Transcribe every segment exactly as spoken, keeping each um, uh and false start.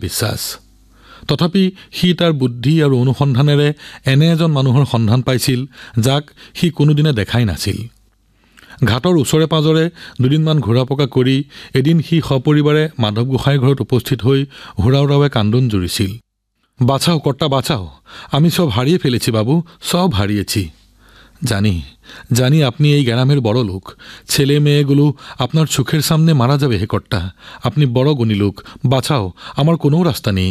বিশ্বাস। তথাপি সি তাৰ বুদ্ধি আৰু অনুসন্ধানেৰে এনে এজন মানুহৰ সন্ধান পাইছিল যাক সি কোনোদিনে দেখাই নাছিল। ঘাটৰ ওচৰে পাঁজৰে দুদিনমান ঘূৰা পকা কৰি এদিন সি সপৰিবাৰে মাধৱ গোসাঁইৰ ঘৰত উপস্থিত হৈ হুৰাহুৰাৱে কান্দোন জুৰিছিল। বাঁচাও কর্তা বাঁচাও, আমি সব হারিয়ে ফেলেছি বাবু, সব হারিয়েছি। জানি জানি আপনি এই গ্রামের বড় লোক, ছেলে মেয়েগুলো আপনার চোখের সামনে মারা যাবে হে কর্তা, আপনি বড় গুণী লোক, বাঁচাও, আমার কোনো রাস্তা নেই।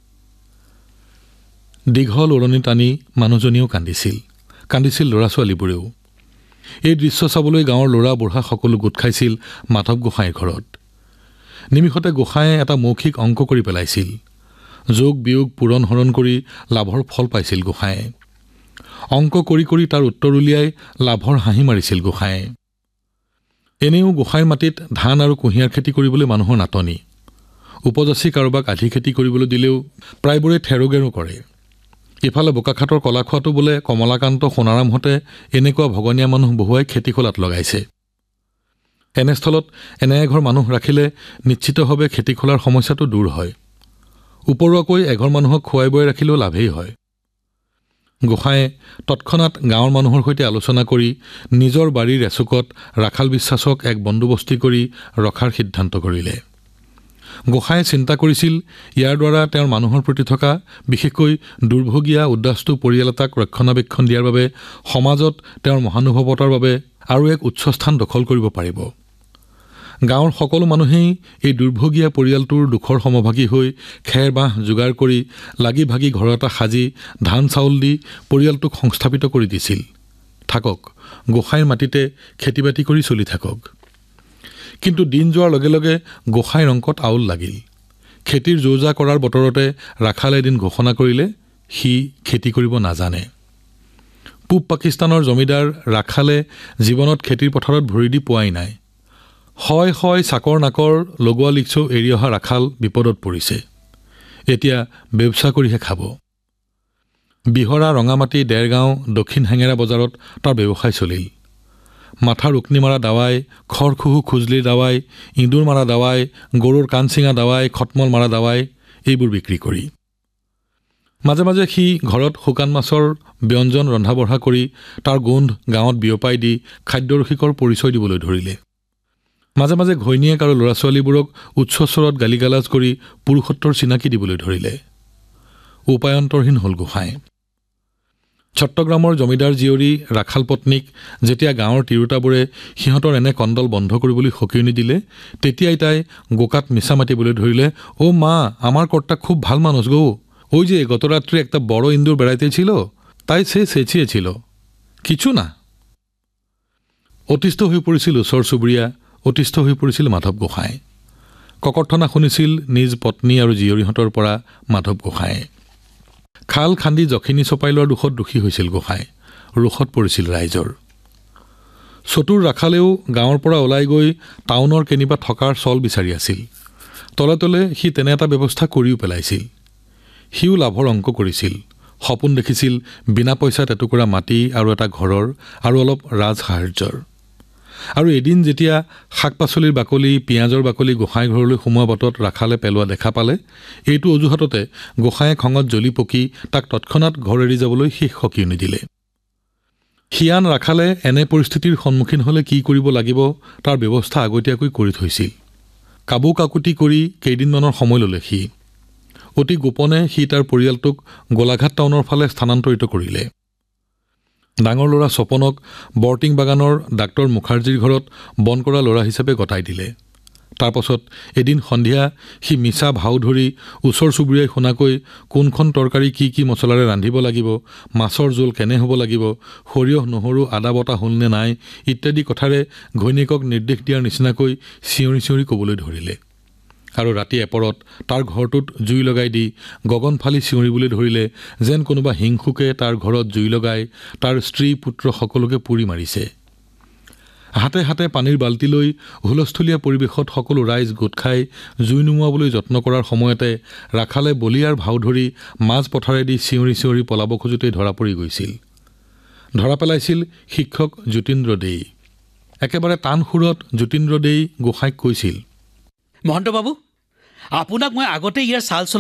দীঘল ওৰণি টানি মানুহজনীও কান্দিছিল, কান্দিছিল ল'ৰা ছোৱালীবোৰেও। এই দৃশ্য চাবলৈ গাঁৱৰ ল'ৰা বুঢ়া সকলো গোট খাইছিল মাধৱ গোসাঁইৰ ঘৰত। নিমিষতে গোসাঁয়ে এটা মৌখিক অংক কৰি পেলাইছিল। যোগ বিয়োগ পূৰণ হৰণ কৰি লাভৰ ফল পাইছিল গোসাঁয়ে। অংক কৰি কৰি তাৰ উত্তৰ উলিয়াই লাভৰ হাঁহি মাৰিছিল গোসাঁয়ে। এনেও গোসাঁইৰ মাটিত ধান আৰু কুঁহিয়াৰ খেতি কৰিবলৈ মানুহৰ নাটনি। উপজাচি কাৰোবাক আধি খেতি কৰিবলৈ দিলেও প্ৰায়বোৰে ঠেৰোগেৰো কৰে। ইফালে বোকাখাটৰ কলাখোৱাটো বোলে কমলাকান্ত সোণাৰামহঁতে এনেকুৱা ভগনীয়া মানুহ বহুৱাই খেতি খোলাত লগাইছে। এনেস্থলত এনে এঘৰ মানুহ ৰাখিলে নিশ্চিতভাৱে খেতি খোলাৰ সমস্যাটো দূৰ হয়। উপৰুৱাকৈ এঘৰ মানুহক খুৱাই বুৱাই ৰাখিলেও লাভেই হয়। গোসাঁয়ে তৎক্ষণাৎ গাঁৱৰ মানুহৰ সৈতে আলোচনা কৰি নিজৰ বাৰীৰ এচুকত ৰাখাল বিশ্বাসক এক বন্দোবস্তি কৰি ৰখাৰ সিদ্ধান্ত কৰিলে। গোসাঁয়ে চিন্তা কৰিছিল ইয়াৰ দ্বাৰা তেওঁৰ মানুহৰ প্ৰতি থকা বিশেষকৈ দুৰ্ভগীয়া উদ্দাস্তু পৰিয়াল এটাক ৰক্ষণাবেক্ষণ দিয়াৰ বাবে সমাজত তেওঁৰ মহানুভৱতাৰ বাবে আৰু এক উচ্চ স্থান দখল কৰিব পাৰিব। গাঁৱৰ সকলো মানুহেই এই দুৰ্ভগীয়া পৰিয়ালটোৰ দুখৰ সমভাগী হৈ খেৰ বাঁহ যোগাৰ কৰি লাগি ভাগি ঘৰ এটা সাজি ধান চাউল দি পৰিয়ালটোক সংস্থাপিত কৰি দিছিল। থাকক গোসাঁইৰ মাটিতে খেতি বাতি কৰি চলি থাকক। কিন্তু দিন যোৱাৰ লগে লগে গোসাঁইৰ অংকত আউল লাগিল। খেতিৰ যোজা কৰাৰ বতৰতে ৰাখালে এদিন ঘোষণা কৰিলে সি খেতি কৰিব নাজানে। পূব পাকিস্তানৰ জমিদাৰ ৰাখালে জীৱনত খেতিৰ পথাৰত ভৰি দি পোৱাই নাই। হয় হয় চাকৰ নাকৰ লগোৱা লিখছো এৰি অহা ৰাখাল বিপদত পৰিছে। এতিয়া ব্যৱসা কৰিহে খাব। বিহৰা ৰঙামাটি ডেৰগাঁও দক্ষিণ হেঙেৰা বজাৰত তাৰ ব্যৱসায় চলিল। মাথাৰ উকনি মাৰা দাৱাই, খৰখুহু খুজলিৰ দাৱাই, ইঁদুৰ মাৰা দাৱাই, গৰুৰ কাণ চিঙা দাৱাই, খটমল মাৰা দাৱাই এইবোৰ বিক্ৰী কৰি মাজে মাজে সি ঘৰত শুকান মাছৰ ব্যঞ্জন ৰন্ধা বঢ়া কৰি তাৰ গোন্ধ গাঁৱত বিয়পাই দি খাদ্যৰসিকৰ পৰিচয় দিবলৈ ধৰিলে। মাজে মাজে ঘৈণীয়েক আৰু ল'ৰা ছোৱালীবোৰক উচ্চ স্বৰত গালি গালাজ কৰি পুৰুষত্বৰ চিনাকি দিবলৈ ধৰিলে। উপায়ন্তৰহীন হ'ল গোসাঁই। চট্টগ্ৰামৰ জমিদাৰ জীয়ৰী ৰাখাল পত্নীক যেতিয়া গাঁৱৰ তিৰোতাবোৰে সিহঁতৰ এনে কণ্ডল বন্ধ কৰিবলৈ সকিৰণি দিলে তেতিয়াই তাই গোকাত মিছা মাতিবলৈ ধৰিলে, ও মা, আমার কর্তা খুব ভাল মানুষ গো, ওই যে গত রাত্রে একটা বড় ইন্দুর বেড়াইতেছিল, তাই সে চেঁচিয়েছিল, কিছু না। অতিষ্ঠ হৈ পৰিছিল ওচৰ চুবুৰীয়া, অতিষ্ঠ হৈ পৰিছিল মাধৱ গোসাঁই। ককৰ্থনা শুনিছিল নিজ পত্নী আৰু জীয়ৰীহঁতৰ পৰা মাধৱ গোসাঁয়ে। খাল খান্দি জখিনী চপাই লোৱাৰ দুখত দোষী হৈছিল গোসাঁই, ৰোষত পৰিছিল ৰাইজৰ। চতুৰ ৰাখালেও গাঁৱৰ পৰা ওলাই গৈ টাউনৰ কেনিবা থকাৰ চল বিচাৰি আছিল। তলে তলে সি তেনে এটা ব্যৱস্থা কৰিও পেলাইছিল। সিও লাভৰ অংক কৰিছিল, সপোন দেখিছিল বিনা পইচাত এটুকুৰা মাটি আৰু এটা ঘৰৰ আৰু অলপ ৰাজ সাহাৰ্যৰ। আৰু এদিন যেতিয়া শাক পাচলিৰ বাকলি পিঁয়াজৰ বাকলি গোসাঁই ঘৰলৈ সোমোৱা বাটত ৰাখালে পেলোৱা দেখা পালে, এইটো অজুহাততে গোসাঁয়ে খঙত জ্বলি পকি তাক তৎক্ষণাৎ ঘৰ এৰি যাবলৈ শেষ সকিৰণি দিলে। সিয়ান ৰাখালে এনে পৰিস্থিতিৰ সন্মুখীন হ'লে কি কৰিব লাগিব তাৰ ব্যৱস্থা আগতীয়াকৈ কৰি থৈছিল। কাবু কাকুতি কৰি কেইদিনমানৰ সময় ল'লে সি। অতি গোপনে সি তাৰ পৰিয়ালটোক গোলাঘাট টাউনৰ ফালে স্থানান্তৰিত কৰিলে। ডাঙৰ ল'ৰা স্বপনক বৰটিং বাগানৰ ডাক্তৰ মুখাৰ্জীৰ ঘৰত বন কৰা ল'ৰা হিচাপে গতাই দিলে। তাৰ পাছত এদিন সন্ধিয়া সি মিছা ভাও ধৰি ওচৰ চুবুৰীয়াই শুনাকৈ কোনখন তৰকাৰী কি কি মছলাৰে ৰান্ধিব লাগিব, মাছৰ জোল কেনে হ'ব লাগিব, সৰিয়হ নহৰু আদা বটা হ'লনে নাই ইত্যাদি কথাৰে ঘৈণীয়েকক নিৰ্দেশ দিয়াৰ নিচিনাকৈ চিঞৰি চিঞৰি ক'বলৈ ধৰিলে। আৰু ৰাতি এপৰত তাৰ ঘৰটোত জুই লগাই দি গগন ফালি চিঞৰিবলৈ ধৰিলে যেন কোনোবা হিংসুকে তাৰ ঘৰত জুই লগাই তাৰ স্ত্ৰী পুত্ৰ সকলোকে পুৰি মাৰিছে। হাতে হাতে পানীৰ বাল্টি লৈ হুলস্থুলীয়া পৰিৱেশত সকলো ৰাইজ গোট খাই জুই নুমুৱাবলৈ যত্ন কৰাৰ সময়তে ৰাখালে বলিয়াৰ ভাও ধৰি মাজ পথাৰেদি চিঞৰি চিঞৰি পলাব খোজোতেই ধৰা পৰি গৈছিল। ধৰা পেলাইছিল শিক্ষক জ্যোতিন্দ্ৰ দেই। একেবাৰে টান সুৰত জ্যোতিন্দ্ৰ দেই গোসাঁইক কৈছিল, মহন্ত বাবু, আপোনাক মই আগতে ইয়াৰ চাল